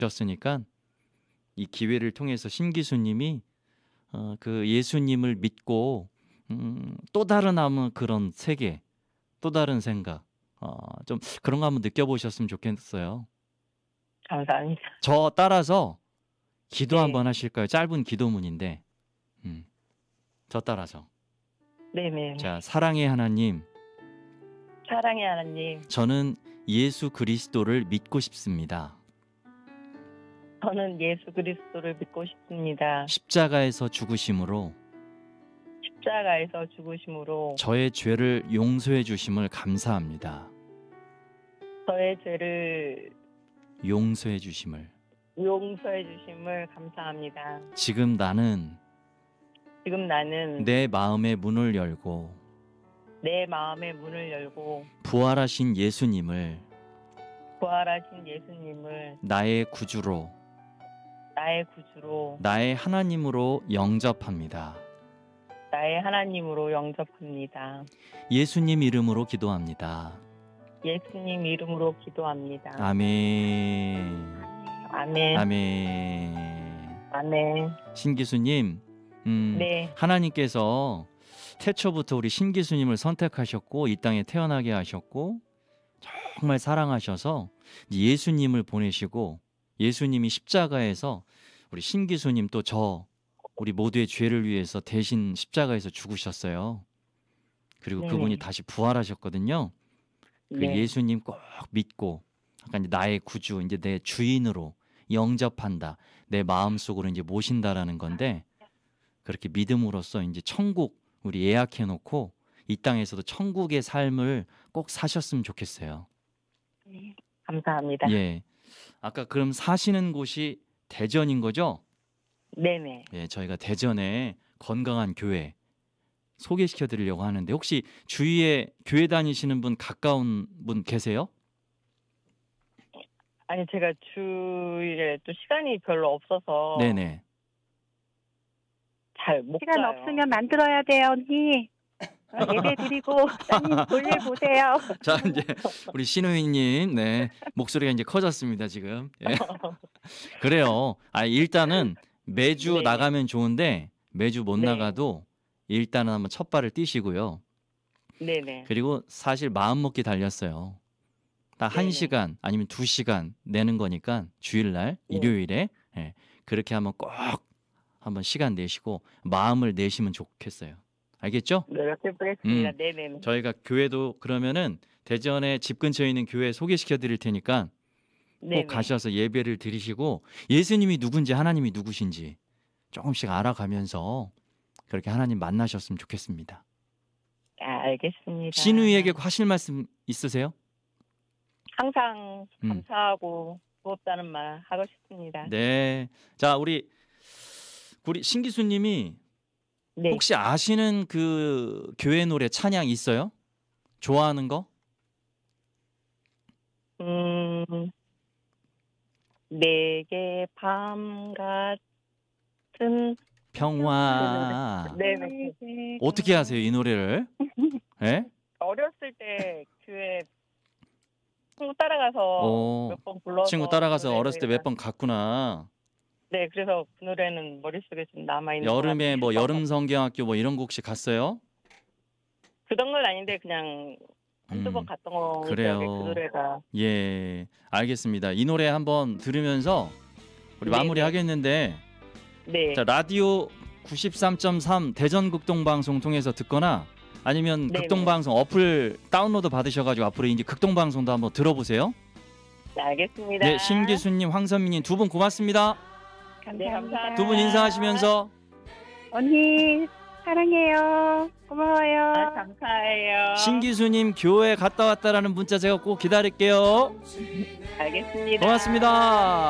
잡혔으니까 이 기회를 통해서 신기수님이 그 예수님을 믿고 또 다른 아무 그런 세계, 또 다른 생각, 좀 그런 거 한번 느껴보셨으면 좋겠어요. 감사합니다. 저 따라서 기도 네. 한번 하실까요? 짧은 기도문인데 저 따라서. 네네. 자, 사랑의 하나님, 사랑의 하나님, 저는 예수 그리스도를 믿고 싶습니다. 저는 예수 그리스도를 믿고 싶습니다. 십자가에서 죽으심으로 십자가에서 죽으심으로 저의 죄를 용서해 주심을 감사합니다. 저의 죄를 용서해 주심을. 용서해 주심을 감사합니다. 지금 나는 지금 나는 내 마음의 문을 열고 내 마음의 문을 열고 부활하신 예수님을 부활하신 예수님을 나의 구주로, 나의 구주로, 나의 하나님으로 영접합니다. 나의 하나님으로 영접합니다. 예수님 이름으로 기도합니다. 예수님 이름으로 기도합니다. 아멘. 아멘. 아멘. 아멘. 신기수님, 네. 하나님께서 태초부터 우리 신기수님을 선택하셨고 이 땅에 태어나게 하셨고 정말 사랑하셔서 예수님을 보내시고 예수님이 십자가에서 우리 신기수님 또 우리 모두의 죄를 위해서 대신 십자가에서 죽으셨어요. 그리고 네네. 그분이 다시 부활하셨거든요. 그 네. 예수님 꼭 믿고 약간 나의 구주, 이제 내 주인으로 영접한다. 내 마음속으로 이제 모신다라는 건데 그렇게 믿음으로써 이제 천국 우리 예약해 놓고 이 땅에서도 천국의 삶을 꼭 사셨으면 좋겠어요. 감사합니다. 예. 아까 그럼 사시는 곳이 대전인 거죠? 네네. 예, 저희가 대전에 건강한 교회 소개시켜 드리려고 하는데 혹시 주위에 교회 다니시는 분 가까운 분 계세요? 아니 제가 주일에 또 시간이 별로 없어서 네네. 잘 못 시간 가요. 없으면 만들어야 돼요, 언니. 예배 드리고 따님 볼일 보세요. 자, 이제 우리 신우이님, 네, 목소리가 이제 커졌습니다 지금. 예. 그래요. 일단은 매주 네네. 나가면 좋은데 매주 못 네. 나가도 일단은 한번 첫 발을 띄시고요. 네네. 그리고 사실 마음먹기 달렸어요. 딱 네네. 1시간 아니면 2시간 내는 거니까 주일날, 네. 일요일에 그렇게 한번 꼭 한번 시간 내시고 마음을 내시면 좋겠어요. 알겠죠? 노력해 보겠습니다. 네네. 저희가 교회도 그러면은 대전에 집 근처에 있는 교회 소개시켜 드릴 테니까 꼭 네네. 가셔서 예배를 드리시고 예수님이 누군지 하나님이 누구신지 조금씩 알아가면서 그렇게 하나님 만나셨으면 좋겠습니다. 알겠습니다. 신우이에게 하실 말씀 있으세요? 항상 감사하고 고맙다는 말 하고 싶습니다. 네. 자, 우리 신기수님이 네. 혹시 아시는 그 교회 노래 찬양 있어요? 좋아하는 거? 내게 밤 같은 평화. 네네. 어떻게 하세요, 이 노래를? 예? 어렸을 때 교회 친구 따라가서 몇 번 불러서 친구 따라가서 어렸을 때 몇 노래가- 번 갔구나. 네, 그래서 그 노래는 머릿속에 좀 남아 있는 여름에 뭐 여름 성경학교 뭐 이런 거 혹시 갔어요? 그런 건 아닌데 그냥 한두 번 갔던 거 그래요. 기억에 그 노래가 예, 알겠습니다. 이 노래 한번 들으면서 우리 네네. 마무리하겠는데 네. 자, 라디오 93.3 대전극동방송 통해서 듣거나 아니면 네네. 극동방송 어플 다운로드 받으셔가지고 앞으로 이제 극동방송도 한번 들어보세요. 네, 알겠습니다. 네, 신기수님, 황선미님 두 분 고맙습니다. 네, 감사합니다. 두 분 인사하시면서 언니 사랑해요. 고마워요. 감사해요. 신기수님 교회 갔다 왔다라는 문자 제가 꼭 기다릴게요. 알겠습니다. 고맙습니다.